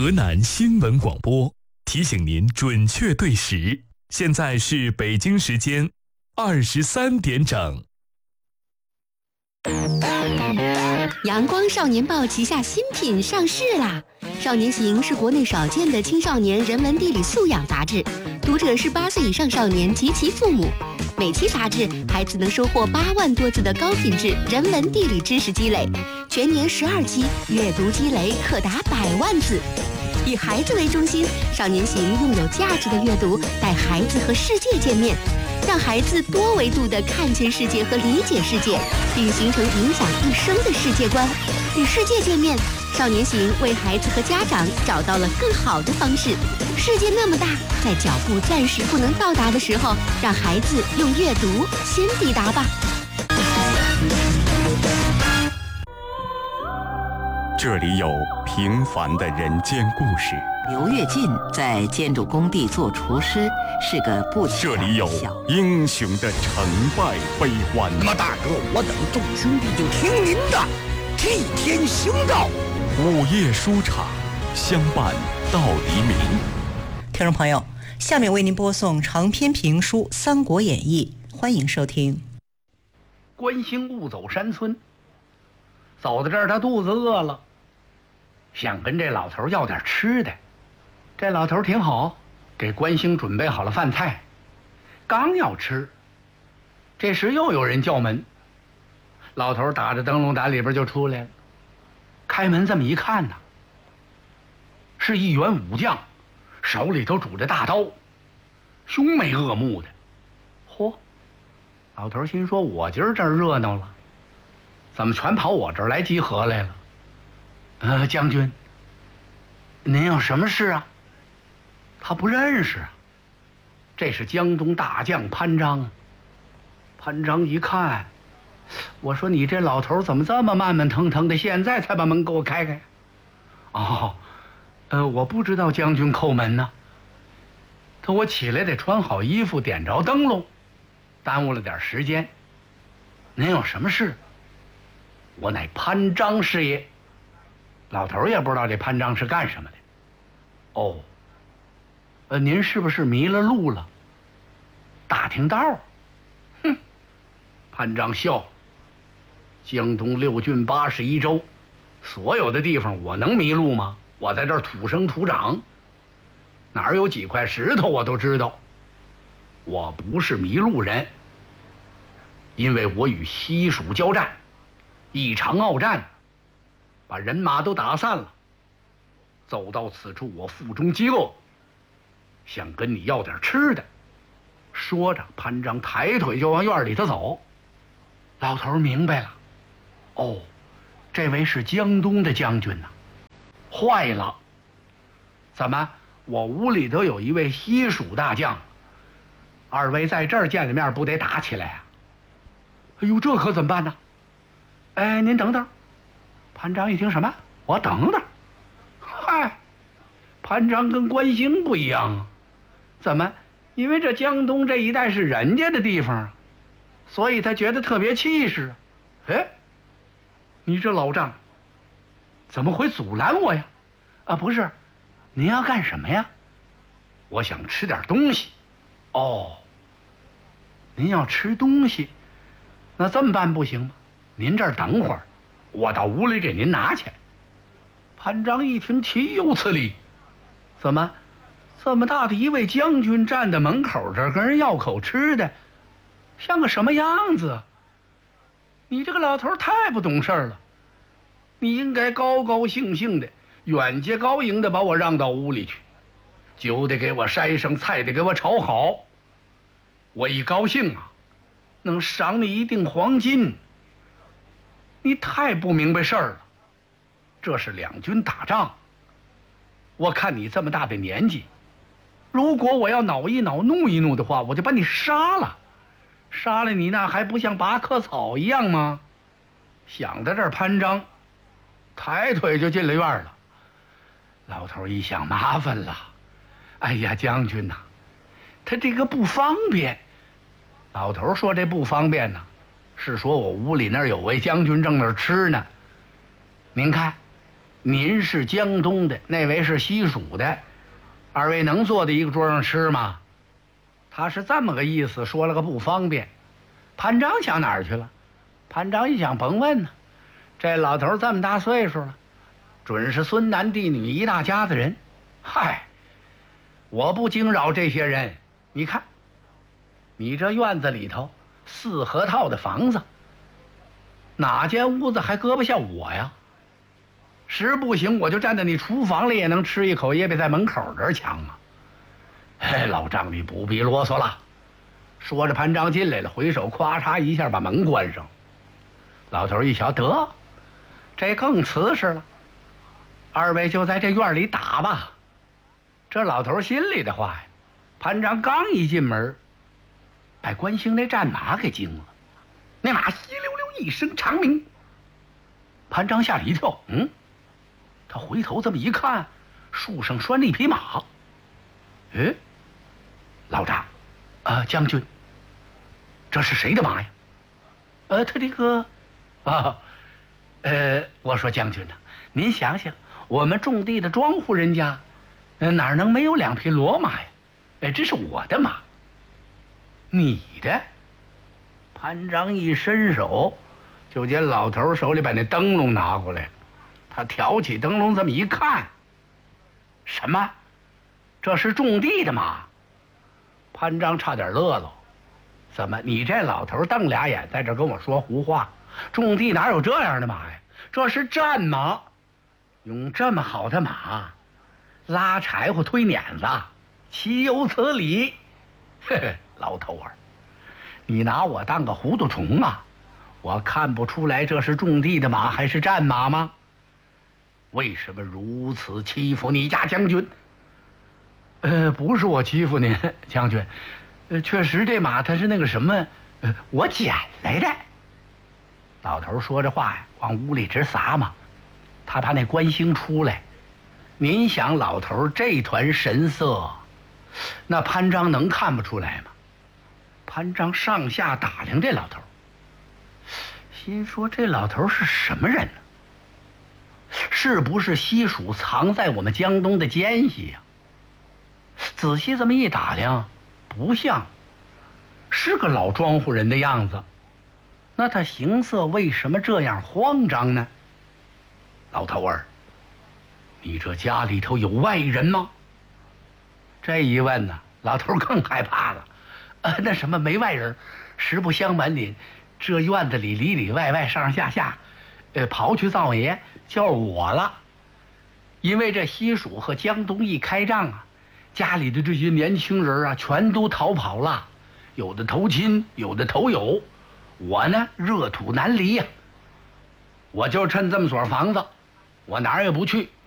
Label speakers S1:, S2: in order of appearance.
S1: 河南新闻广播提醒您准确对时，现在是北京时间23点整。
S2: 阳光少年报旗下新品上市啦！少年行是国内少见的青少年人文地理素养杂志，读者是8岁以上少年及其父母。每期杂志，孩子能收获8万多字的高品质人文地理知识积累，全年12期，阅读积累可达100万字。以孩子为中心，少年行用有价值的阅读带孩子和世界见面，让孩子多维度地看见世界和理解世界，并形成影响一生的世界观。与世界见面，少年行为孩子和家长找到了更好的方式。世界那么大，在脚步暂时不能到达的时候，让孩子用阅读先抵达吧。
S3: 这里有平凡的人间故事。
S4: 刘跃进在建筑工地做厨师，是个不起眼的
S3: 这里有英雄的成败悲欢。
S5: 那么大哥，我等众兄弟就听您的，替天行道。
S3: 午夜书场，相伴到黎明。
S6: 听众朋友，下面为您播送长篇评书《三国演义》，欢迎收听。
S5: 关兴误走山村，走到这儿他肚子饿了，想跟这老头要点吃的。这老头挺好，给关兴准备好了饭菜，刚要吃，这时又有人叫门。老头打着灯笼打里边就出来了，开门这么一看呢，是一员武将，手里头拄着大刀，凶眉恶目的。嚯，老头心说，我今儿这儿热闹了，怎么全跑我这儿来集合来了？将军，您有什么事啊？他不认识啊，这是江东大将潘璋。潘璋一看，我说你这老头怎么这么慢慢腾腾的，现在才把门给我开开？哦，我不知道将军叩门呢。我起来得穿好衣服，点着灯笼，耽误了点时间。您有什么事？我乃潘璋师爷。老头也不知道这潘璋是干什么的。哦，您是不是迷了路了？打听道？哼！潘璋笑。江东6郡81州，所有的地方我能迷路吗？我在这儿土生土长，哪儿有几块石头我都知道。我不是迷路人，因为我与西蜀交战，一场鏖战，把人马都打散了。走到此处，我腹中饥饿，想跟你要点吃的。说着，潘璋抬腿就往院里头走。老头明白了，哦，这位是江东的将军呐。坏了，怎么我屋里头有一位西蜀大将，二位在这儿见了面，不得打起来啊？哎呦，这可怎么办呢？哎，您等等。潘璋一听，什么？我等等。嗨，潘璋跟关兴不一样啊。怎么？因为这江东这一带是人家的地方啊，所以他觉得特别气势啊。哎，你这老丈怎么会阻拦我呀？啊，不是，您要干什么呀？我想吃点东西。哦，您要吃东西，那这么办不行吗？您这儿等会儿，我到屋里给您拿去。潘璋一听，岂有此理！怎么这么大的一位将军站在门口这儿跟人要口吃的，像个什么样子？你这个老头太不懂事了，你应该高高兴兴的，远接高迎的把我让到屋里去，酒得给我筛上，菜得给我炒好，我一高兴啊，能赏你一锭黄金。你太不明白事儿了，这是两军打仗，我看你这么大的年纪，如果我要恼一恼怒一怒的话，我就把你杀了，杀了你那还不像拔棵草一样吗？想到这儿，潘璋抬腿就进了院了。老头一想，麻烦了，哎呀，将军呐，他这个不方便。老头说这不方便呢，是说我屋里那儿有位将军正那儿吃呢。您看， 您是江东的，那位是西蜀的，二位能坐在一个桌上吃吗？他是这么个意思，说了个不方便。潘璋想哪儿去了？潘璋一想，甭问呢，这老头这么大岁数了，准是孙男弟女一大家子人。嗨，我不惊扰这些人。你看，你这院子里头4合套的房子，哪间屋子还搁不下我呀？实不行，我就站在你厨房里也能吃一口，也比在门口这儿强啊！哎，老张，你不必啰嗦了。说着，潘璋进来了，回手咵嚓一下把门关上。老头一瞧，得，这更瓷实了。二位就在这院里打吧。这老头心里的话呀，潘璋刚一进门，把关兴那战马给惊了。那马稀溜溜一声长鸣，潘璋吓了一跳。他回头这么一看，树上拴了一匹马。老张，将军，这是谁的马呀？他这个，我说将军呢，您想想，我们种地的庄户人家，哪能没有2匹骡马呀？这是我的马。你的？潘璋一伸手，就见老头手里把那灯笼拿过来了。他挑起灯笼这么一看，什么？这是种地的马？潘璋差点乐了。怎么，你这老头瞪俩眼在这跟我说胡话？种地哪有这样的马呀？这是战马，用这么好的马拉柴火推碾子，岂有此理！嘿嘿，老头儿，你拿我当个糊涂虫啊？我看不出来这是种地的马还是战马吗？为什么如此欺负你家将军？不是我欺负您，将军，确实这马它是那个什么，我捡来的。老头说着话呀，往屋里直撒嘛，他怕那关兴出来。您想，老头这团神色，那潘璋能看不出来吗？潘璋上下打量这老头，心说这老头是什么人呢？是不是西蜀藏在我们江东的奸细呀？仔细这么一打量，不像，是个老庄户人的样子。那他形色为什么这样慌张呢？老头儿，你这家里头有外人吗？这一问呢，老头更害怕了。那什么没外人，实不相瞒您，这院子里里里外外上上下下，刨去灶爷叫我了。因为这西蜀和江东一开仗啊，家里的这些年轻人啊，全都逃跑了，有的投亲，有的投友。我呢，热土难离呀，我就趁这么所房子，我哪儿也不去。